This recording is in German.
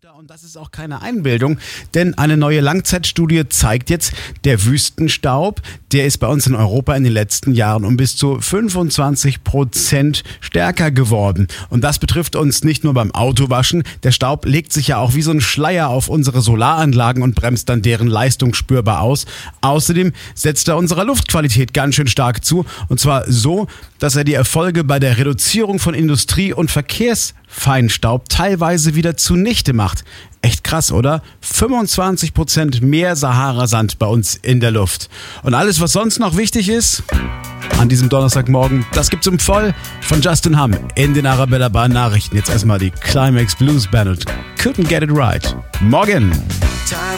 Und das ist auch keine Einbildung, denn eine neue Langzeitstudie zeigt jetzt, der Wüstenstaub, der ist bei uns in Europa in den letzten Jahren um bis zu 25% stärker geworden. Und das betrifft uns nicht nur beim Autowaschen. Der Staub legt sich ja auch wie so ein Schleier auf unsere Solaranlagen und bremst dann deren Leistung spürbar aus. Außerdem setzt er unserer Luftqualität ganz schön stark zu. Und zwar so, dass er die Erfolge bei der Reduzierung von Industrie- und Verkehrsfeinstaub teilweise wieder zunichte macht. Echt krass, oder? 25% mehr Sahara-Sand bei uns in der Luft. Und alles, was sonst noch wichtig ist, an diesem Donnerstagmorgen, das gibt's im Voll von Justin Hamm in den Arabella Bar Nachrichten. Jetzt erstmal die Climax Blues Band und Couldn't Get It Right. Morgen!